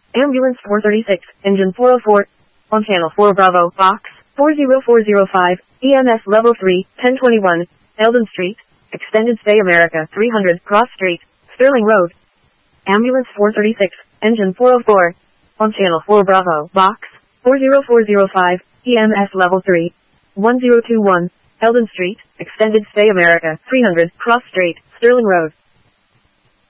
Ambulance 436, Engine 404. On Channel 4 Bravo, Box 40405, EMS Level 3, 1021, Eldon Street, Extended Stay America 300, Cross Street, Sterling Road. Ambulance 436, Engine 404. On Channel 4 Bravo, Box 40405, EMS Level 3, 1021, Eldon Street, Extended Stay America 300, Cross Street, Sterling Road.